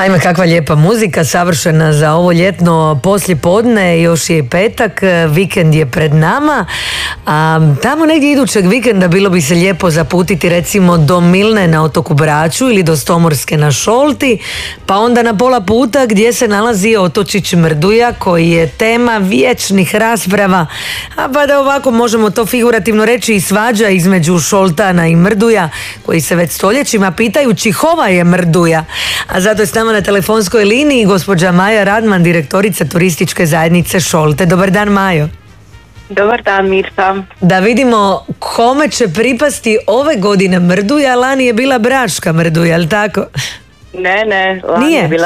Ajme, kakva lijepa muzika, savršena za ovo ljetno poslijepodne, još je i petak, vikend je pred nama, a tamo negdje idućeg vikenda bilo bi se lijepo zaputiti recimo do Milne na otoku Braču ili do Stomorske na Šolti, pa onda na pola puta gdje se nalazi otočić Mrduja koji je tema vječnih rasprava, a pa da ovako možemo to figurativno reći i svađa između Šoltana i Mrduja koji se već stoljećima pitaju čihova je Mrduja, a zato je s nama na telefonskoj liniji gospođa Maja Radman, direktorica turističke zajednice Šolte. Dobar dan, Majo. Dobar dan, Mirta. Da vidimo kome će pripasti ove godine Mrduja, lani je bila Bračka Mrduja, je li tako? Ne, lani Nije? je bila